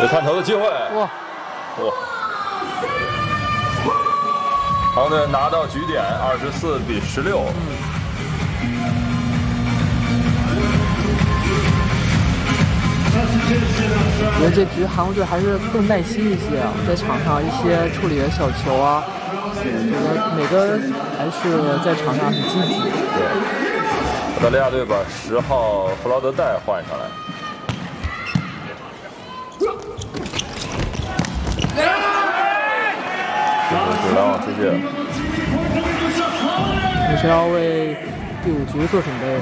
有探头的机会。 哇！ 杭队拿到局点，24-16。 我觉得这局韩国队还是更耐心一些啊，在场上一些处理的小球啊，我觉得每个人还是在场上很积极。 对，澳大利亚队把10号弗劳德戴换上来。是篮网世界， 也是要为第5局做准备。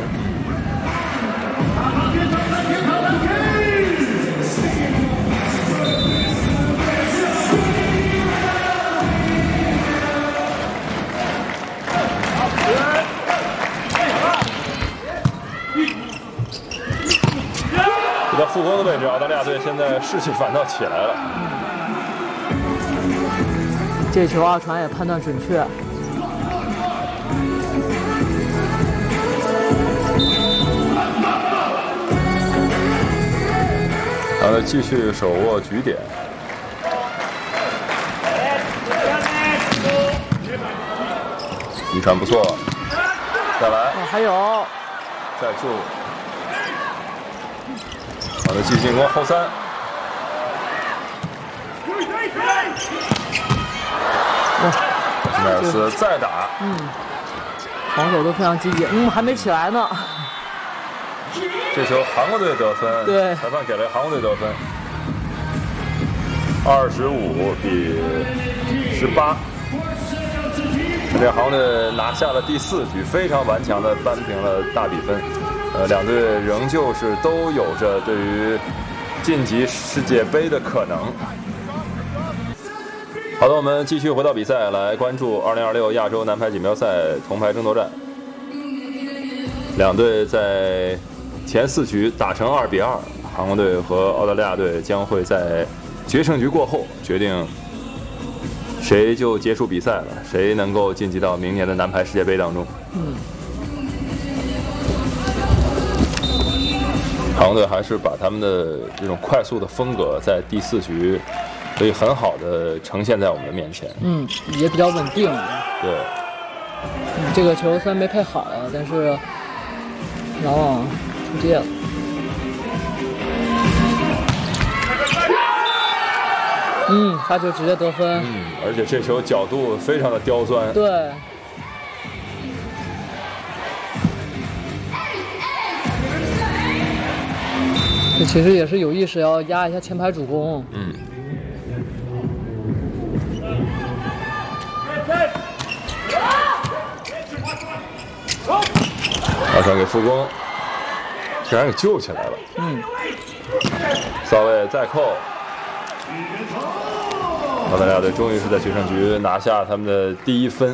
比较副攻的位置，澳大利亚队现在士气反倒起来了。 这球二传也判断准确。 然后继续手握局点。一传不错，再来， 还有， 再助。好的，继续进攻后3。西迈尔斯再打， 防守都非常积极，还没起来呢。 这球韩国队得分， 对， 裁判给了韩国队得分，25-18。这韩国队拿下了第4局，非常顽强的扳平了大比分。两队仍旧是都有着对于晋级世界杯的可能。好的，我们继续回到比赛，来关注2026亚洲男排锦标赛铜牌争夺战。两队在前4局打成2-2，韩国队和澳大利亚队将会在决胜局过后决定谁就结束比赛了，谁能够晋级到明年的男排世界杯当中。韩国队还是把他们的这种快速的风格在第4局可以很好的呈现在我们的面前。 也比较稳定。 对。 这个球虽然没配好，但是篮网出界了。发球直接得分。 而且这球角度非常的刁钻。 对。这其实也是有意识要压一下前排主攻。 马上给副攻，竟然给救起来了。扫位再扣。澳大利亚队终于是在决胜局拿下他们的第1分。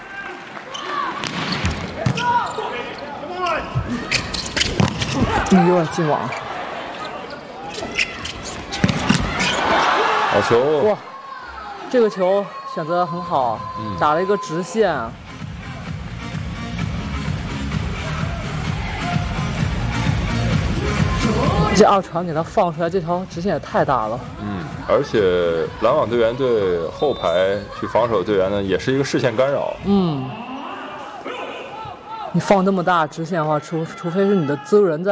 有点进网。 好球！ 哇，这个球选择很好，打了一个直线。这2传给他放出来，这条直线也太大了。 而且篮网队员对后排去防守队员呢，也是一个视线干扰。 你放这么大直线的话，除非是你的资源在。